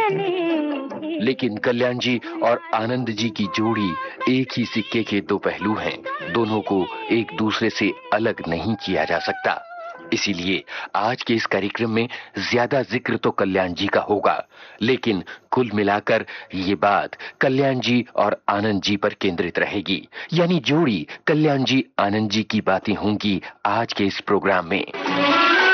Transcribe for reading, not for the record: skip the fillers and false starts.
चलेगी। लेकिन कल्याण जी और आनंद जी की जोड़ी एक ही सिक्के के दो पहलू हैं। दोनों को एक दूसरे से अलग नहीं किया जा सकता। इसीलिए आज के इस कार्यक्रम में ज्यादा जिक्र तो कल्याण जी का होगा, लेकिन कुल मिलाकर ये बात कल्याण जी और आनंद जी पर केंद्रित रहेगी। यानी जोड़ी कल्याण जी आनंद जी की बातें होंगी आज के इस प्रोग्राम में।